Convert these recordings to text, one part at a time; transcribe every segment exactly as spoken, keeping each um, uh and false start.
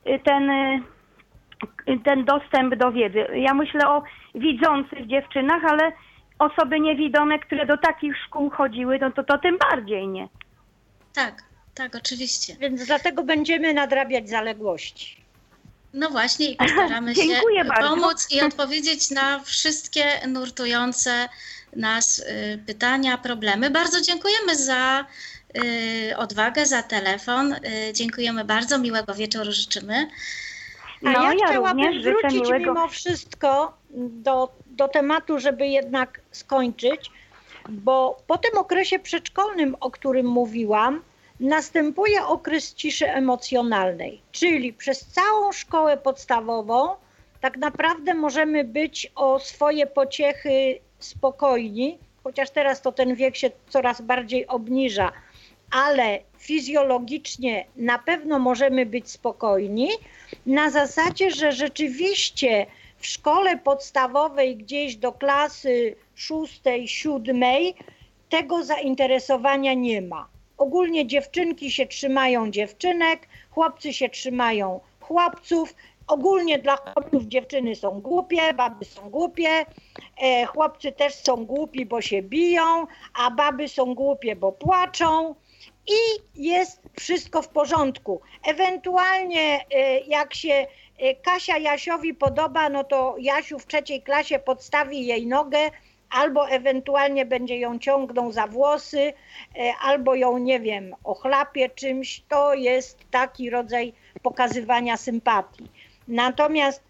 y, ten, y, ten dostęp do wiedzy. Ja myślę o widzących dziewczynach, ale osoby niewidome, które do takich szkół chodziły, no to, to tym bardziej nie. Tak, tak, oczywiście. Więc dlatego będziemy nadrabiać zaległości. No właśnie i postaramy się Dziękuję bardzo. pomóc i odpowiedzieć na wszystkie nurtujące nas y, pytania, problemy. Bardzo dziękujemy za y, odwagę, za telefon. Y, dziękujemy bardzo, miłego wieczoru życzymy. A No, ja ja chciałabym również życzę wrócić miłego... mimo wszystko do, do tematu, żeby jednak skończyć, bo po tym okresie przedszkolnym, o którym mówiłam, następuje okres ciszy emocjonalnej, czyli przez całą szkołę podstawową tak naprawdę możemy być o swoje pociechy spokojni, chociaż teraz to ten wiek się coraz bardziej obniża, ale fizjologicznie na pewno możemy być spokojni na zasadzie, że rzeczywiście w szkole podstawowej gdzieś do klasy szóstej, siódmej tego zainteresowania nie ma. Ogólnie dziewczynki się trzymają dziewczynek, chłopcy się trzymają chłopców. Ogólnie dla chłopców dziewczyny są głupie, baby są głupie, e, chłopcy też są głupi, bo się biją, a baby są głupie, bo płaczą i jest wszystko w porządku. Ewentualnie e, jak się e, Kasia Jasiowi podoba, no to Jasiu w trzeciej klasie podstawi jej nogę, albo ewentualnie będzie ją ciągnął za włosy, albo ją, nie wiem, ochlapie czymś. To jest taki rodzaj pokazywania sympatii. Natomiast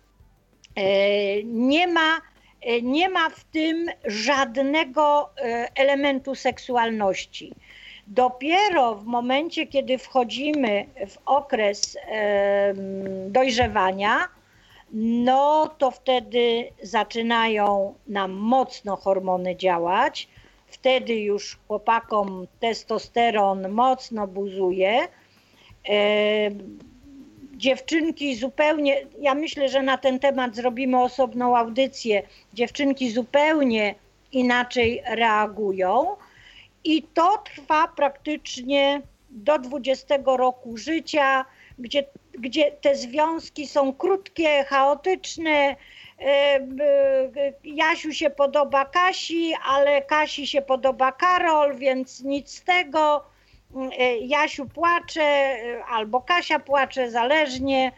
nie ma, nie ma w tym żadnego elementu seksualności. Dopiero w momencie, kiedy wchodzimy w okres dojrzewania, no to wtedy zaczynają nam mocno hormony działać. Wtedy już chłopakom testosteron mocno buzuje. E, dziewczynki zupełnie, ja myślę, że na ten temat zrobimy osobną audycję. Dziewczynki zupełnie inaczej reagują i to trwa praktycznie do dwudziestego roku życia, gdzie gdzie te związki są krótkie, chaotyczne. Jasiu się podoba Kasi, ale Kasi się podoba Karol, więc nic z tego. Jasiu płacze albo Kasia płacze, zależnie.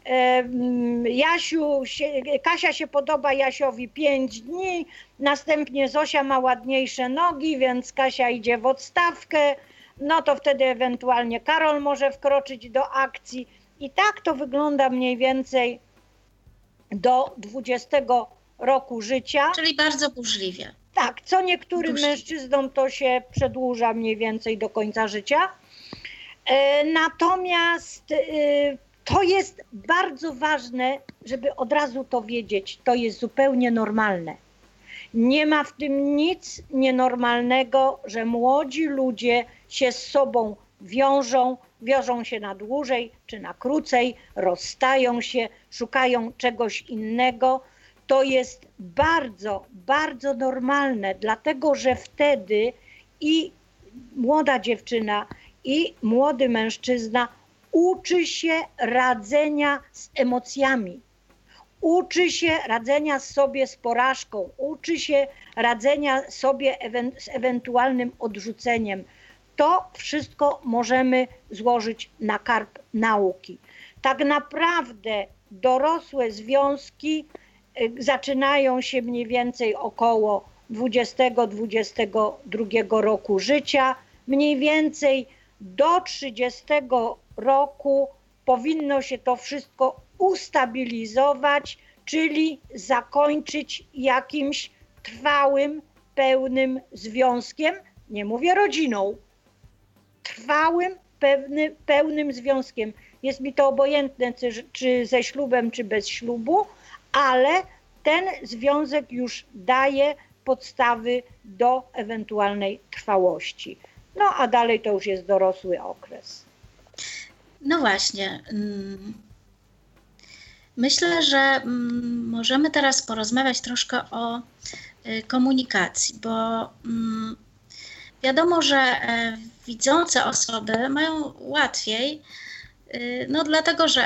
Jasiu się, Kasia się podoba Jasiowi pięć dni, następnie Zosia ma ładniejsze nogi, więc Kasia idzie w odstawkę, no to wtedy ewentualnie Karol może wkroczyć do akcji. I tak to wygląda mniej więcej do dwudziestego roku życia. Czyli bardzo burzliwie. Tak, co niektórym Burzliwie. mężczyznom to się przedłuża mniej więcej do końca życia. E, natomiast e, to jest bardzo ważne, żeby od razu to wiedzieć. To jest zupełnie normalne. Nie ma w tym nic nienormalnego, że młodzi ludzie się z sobą wiążą, wiążą się na dłużej czy na krócej, rozstają się, szukają czegoś innego. To jest bardzo, bardzo normalne, dlatego że wtedy i młoda dziewczyna, i młody mężczyzna uczy się radzenia z emocjami. Uczy się radzenia sobie z porażką, uczy się radzenia sobie ewe- z ewentualnym odrzuceniem. To wszystko możemy złożyć na karb nauki. Tak naprawdę dorosłe związki zaczynają się mniej więcej około dwudziestego do dwudziestego drugiego roku życia. Mniej więcej do trzydziestego roku powinno się to wszystko ustabilizować, czyli zakończyć jakimś trwałym, pełnym związkiem. Nie mówię rodziną. Trwałym, pewny, pełnym związkiem. Jest mi to obojętne, czy, czy ze ślubem, czy bez ślubu, ale ten związek już daje podstawy do ewentualnej trwałości. No a dalej to już jest dorosły okres. No właśnie. Myślę, że możemy teraz porozmawiać troszkę o komunikacji, bo wiadomo, że widzące osoby mają łatwiej, no dlatego, że